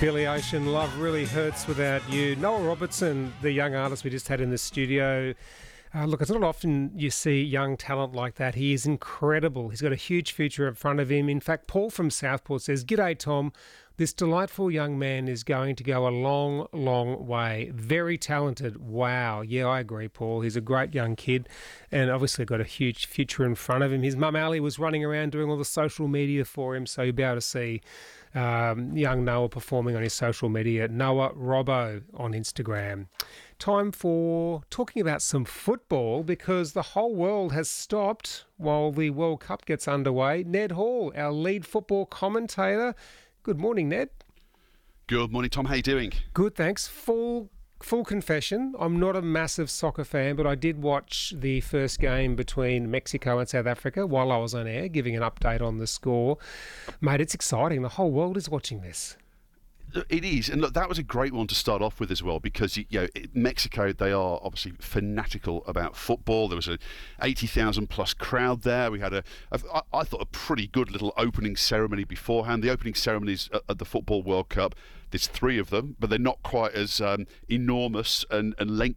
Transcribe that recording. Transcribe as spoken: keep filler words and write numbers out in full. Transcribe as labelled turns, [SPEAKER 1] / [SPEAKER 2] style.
[SPEAKER 1] Billy Ocean, Love Really Hurts Without You. Noah Robertson, the young artist we just had in the studio. Uh, look, it's not often you see young talent like that. He is incredible. He's got a huge future in front of him. In fact, Paul from Southport says, "G'day, Tom. This delightful young man is going to go a long, long way. Very talented." Wow. Yeah, I agree, Paul. He's a great young kid and obviously got a huge future in front of him. His mum, Ali, was running around doing all the social media for him, so you'll be able to see um, young Noah performing on his social media. Noah Robbo on Instagram. Time for talking about some football because the whole world has stopped while the World Cup gets underway. Ned Hall, our lead football commentator. Good morning, Ned.
[SPEAKER 2] Good morning, Tom. How you doing?
[SPEAKER 1] Good, thanks. Full full confession, I'm not a massive soccer fan, but I did watch the first game between Mexico and South Africa while I was on air, giving an update on the score. Mate, it's exciting. The whole world is watching this.
[SPEAKER 2] It is, and look, that was a great one to start off with as well, because you know Mexico, they are obviously fanatical about football. There was a eighty thousand plus crowd there. We had a, a, I thought, a pretty good little opening ceremony beforehand. The opening ceremonies at, at the Football World Cup, there's three of them, but they're not quite as um, enormous and, and lengthy